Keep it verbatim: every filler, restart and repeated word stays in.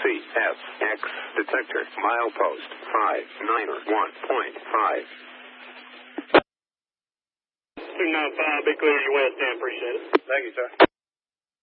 C S X detector milepost five nine one point five. two nine five, be clear, you west, Dan, appreciate it. Thank you, sir.